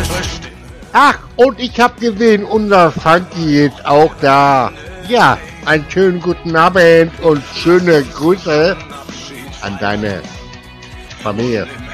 Ach, und ich habe gesehen, unser Funky ist auch da. Ja, einen schönen guten Abend und schöne Grüße an deine Familie.